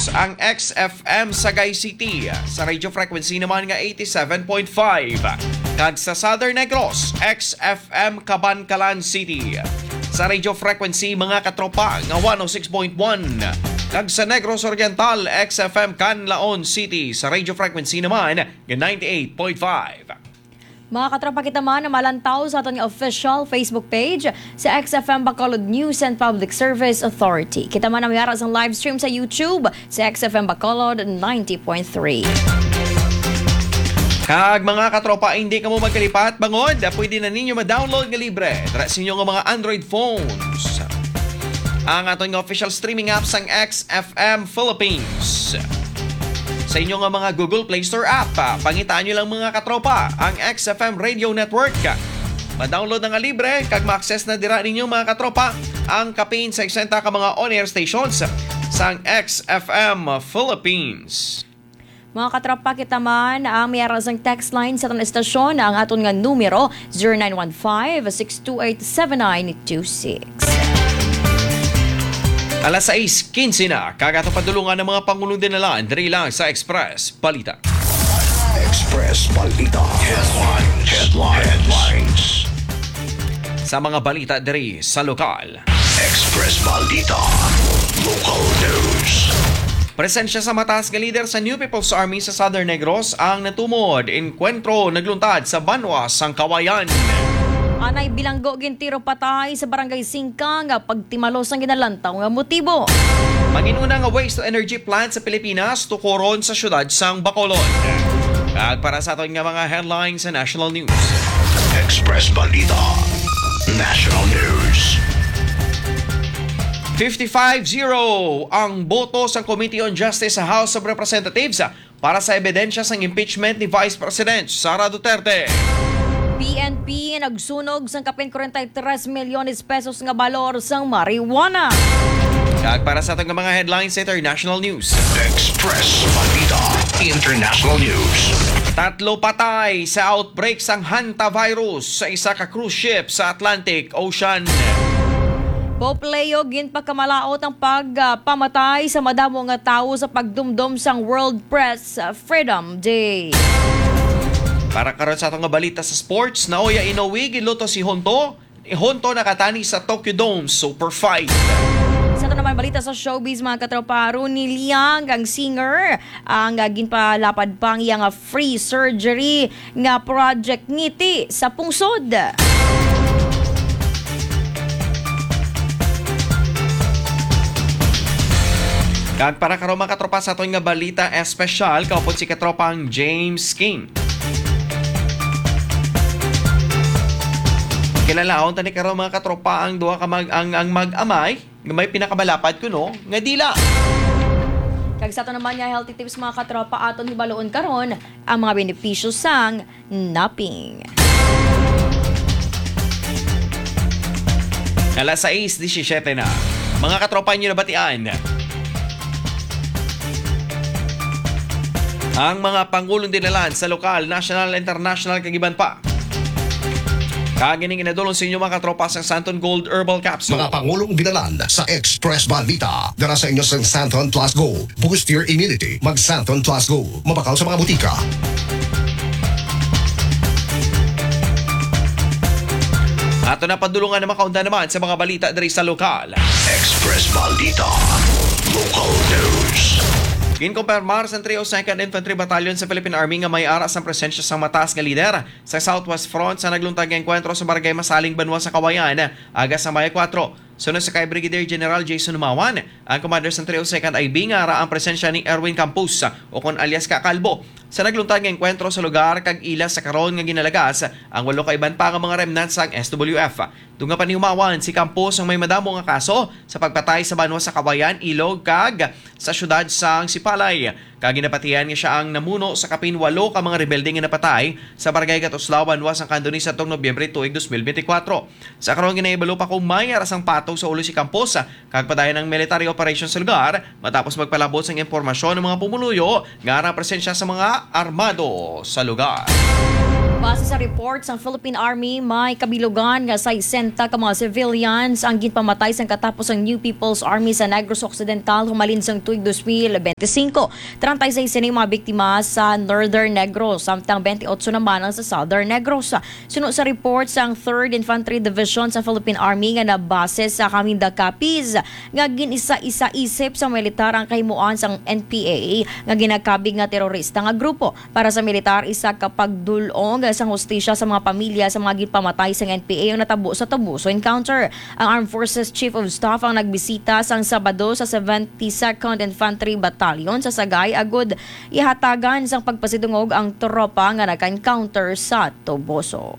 Philippines ang XFM Sagay City. Sa radio frequency naman nga 87.5. Kag sa Southern Negros, XFM Cabancalan City. Sa radio frequency mga katropa nga 106.1. Kag sa Negros Oriental, XFM Canlaon City. Sa radio frequency naman nga 98.5. Mga katropa kita man na malantaw sa ating official Facebook page sa XFM Bacolod News and Public Service Authority. Kita man na mayara sa live stream sa YouTube sa XFM Bacolod 90.3. Kag mga katropa, hindi ka mo magkalipat, bangod, pwede na ninyo ma-download nga libre tara sa inyong mga Android phones ang ating official streaming app sang XFM Philippines. Sa inyong mga Google Play Store app, pangitaan nyo lang mga katropa ang XFM Radio Network. Ma-download na nga libre, kag ma-access na dira ninyo mga katropa ang kapin sa eksenta ka mga on-air stations sang XFM Philippines. Mga katropa kita man ang mayara sang text line sa ating estasyon ang aton nga numero 0915-628-7926. Alas 6:15 na, kagato padulungan ng mga Pangulong Dinalaan, diri lang sa Express Balita. Express Balita. Headlines. Sa mga balita diri sa lokal. Express Balita. Local news. Presensya sa mataas nga leader sa New People's Army sa Southern Negros ang natumod enkwentro nagluntad sa Banwa, sang Kawayan. Anay bilanggo gintiro patay sa barangay Singkang pagtimalos ang ginalantaw nga motibo. Manginuna nga waste to energy plant sa Pilipinas tukoron sa syudad sang Bacolod. At para sa aton nga mga headlines sa National News. Express Balita. National News. 55-0 ang boto sa Committee on Justice sa House of Representatives para sa ebidensya sa impeachment ni Vice President Sara Duterte. PNP nagsunog sang kapin 43 milyones pesos nga balor sang marijuana. Kag para sa atong mga headlines sa International News. Express Balita. International News. 3 patay sa outbreak sang hantavirus sa isa ka cruise ship sa Atlantic Ocean. Popleo ginpagkamalaot ang pagpamatay sa madamo nga tawo sa pagdumdum sang World Press Freedom Day. Para karon sa atong nga balita sa sports, naoya Inoue giluto si Honto. Honto nakatani sa Tokyo Dome Super Fight. Sa ito naman balita sa showbiz mga katropa, Rooney Liang, ang singer, ang ginpalapad pang iyang free surgery nga project ngiti sa pungsod. Kag para karon mga katropa sa atong nga balita espesyal, kaupod si katropang James King. Kilalaon tani karon mga katropa ang duha ka ang mag-amay nga may pinakamalapad kuno nga dila. Kag sa ito naman nga healthy tips mga katropa aton hibaloon karon ang mga benepisyo sang napping. Alas 6:17 na. Mga katropa niyo nabatian. Ang mga Pangulong Dinalaan sa lokal, national, international kagiban pa. Kagining inadulong sa inyo mga katropa sa Santon Gold Herbal Capsule. Mga Pangulong Dinalaan sa Express Balita. Dara sa inyo sa Santon Plus Go. Boost your immunity. Mag Santon Plus Go. Mabakaw sa mga butika. Ato na padulungan na makaunda naman sa mga balita dari sa lokal. Express Balita. Local news. Ginkumpirmar sa 302nd Infantry Battalion sa Philippine Army nga may aras ang presensya sa mataas nga lider sa Southwest Front sa nagluntag nga enkwentro sa Barangay Masaling, Banwa sa Kawayan, aga sa Maya 4. Sunod sa kay Brigadier General Jason Umawan, ang commander sa 302nd ay bingara ang presensya ni Erwin Campos o kon alias Kakalbo sa nagluntag nga enkwentro sa lugar kag ila sa karon nga ginalagas ang 8 kaiban pa nga mga remnants sang SWF. Dunga pa ni Umawan, si Campos ang may madamo nga kaso sa pagpatay sa Banwa sa Kawayan, Ilog kag sa syudad sang Sipalay. Kag ginapatihan nga siya ang namuno sa kapin 8 ka mga rebelde nga napatay sa Barangay Katuslaw, Banwa sang Candonis sa Nobyembre tuig 2024. Sa karon ginahibalo pa kung may arasang patong sa ulo si Campos kag padayon ng military operation sa lugar matapos magpalabot sang impormasyon ng mga pumuluyo nga ang presensya sa mga armado sa lugar. Base sa reports ng Philippine Army, may kabilugan nga 60 ka mga civilians ang ginpamatay sa katapos ang New People's Army sa Negros Occidental humalin sang tuig 2025. 36 sini mga biktima sa Northern Negros, samtang 28 naman ang sa Southern Negros. Sunod sa reports ang 3rd Infantry Division sa Philippine Army nga nabase sa Caminda Capiz nga ginisa-isa isip sa militar ang kahimuan sang NPA nga ginakabig nga terorista nga grupo. Para sa militar, isa kapag dulong sa hustisya sa mga pamilya sa mga ginpamatay sa NPA ang natabo sa Tabuso encounter. Ang Armed Forces Chief of Staff ang nagbisita sang Sabado sa 72nd Infantry Battalion sa Sagay agud ihatagan sang pagpasidungog ang tropa nga naka-encounter sa Tabuso.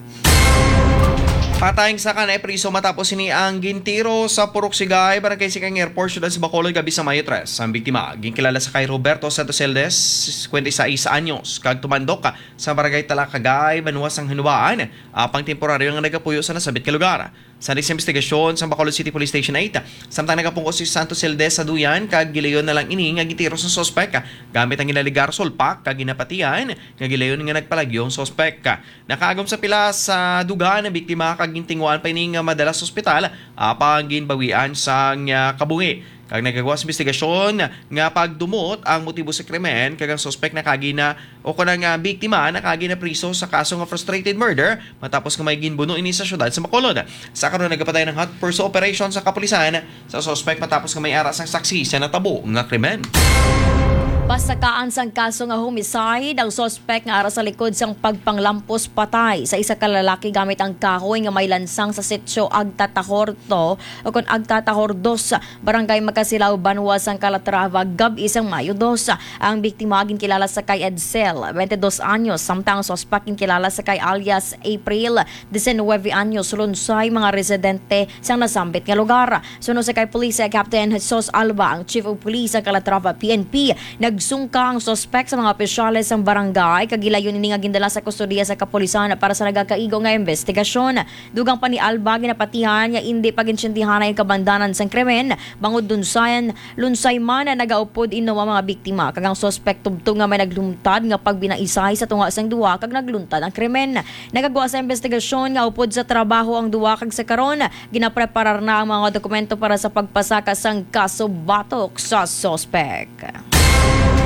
Patayng sa kanay priso matapos ini ang gintiro sa Purok Sigay, Barangay Sikang Airport, Syudad sa Bacolod, gabi sa Mayo 3. Ang biktima, ginkilala sa kay Roberto Santos Eldes, 56 anyos, kag tumandok sa Barangay Talakagay, Banuas ang Hinuaan, apang temporaryo nga nagapuyo sa nasabit ka lugar. Sa investigasyon sa Bacolod City Police Station 8, samtang nagapungkos si Santos Eldes sa duyan, kag gilayon na lang ini nga gitiro sa sospek gamit ang ginaligar sulpak kag ginapatian nga gilayon nga nagpalagyong sospek. Nakaagom sa pila sa duga na biktima kag gintingwan pa ini nga madala sa ospital apang ginbawian sa kabungi. Kag nagagawa sa investigasyon nga pagdumot ang motibo sa krimen kag ang suspect na kagina o kanang biktima na kagina priso sa kaso nga frustrated murder matapos nga may ginbuno ini sa syudad sa Bacolod. Sa karon nagapatay ng hot pursuit operation sa kapulisan sa suspect matapos nga may aras ang saksi sa natabo nga krimen. Pasakaan sang kaso nga homicide ang suspect nga ara sa likod sang pagpanglampos patay sa isa ka lalaki gamit ang kahoy nga may lansang sa sitio Agtatahorto o kon Agtatahordos, Barangay Magkasilaw, Banuas ang Calatrava, gabi isang Mayo 2. Ang biktima ginkilala sa kay Edsel, 22 anyos, samtang suspect ginkilala sa kay alias April, 19 anyos, lunsay mga residente sang nasambit nga lugar. Sunod sa kay Police Captain Jesus Alba, ang Chief of Police sa Calatrava PNP, nagsungka ang suspect sa mga opisyales ng barangay kagilayon ini nga gindala sa kustodiya sa kapulisan para sa nagakaigo nga investigasyon. Dugang pa ni Alba ginapatihan nga hindi paginsintihan ang kabandanan sang krimen bangod lunsay man na nagaupod ino mga biktima kag ang suspect tubtog nga may naglumtad nga pagbinaisay sa tunga sang duwa kag nagluntad ang krimen. Nagagawa sa investigasyon nga upod sa trabaho ang duwa kag sa karon ginapreparar na ang mga dokumento para sa pagpasaka sang kaso batok sa suspect.